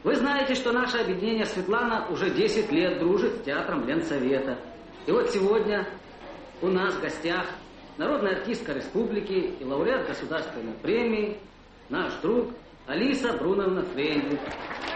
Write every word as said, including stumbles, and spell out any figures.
Вы знаете, что наше объединение «Светлана» уже десять лет дружит с театром Ленсовета. И вот сегодня у нас в гостях народная артистка республики и лауреат государственной премии, наш друг Алиса Бруновна Фрейндлих.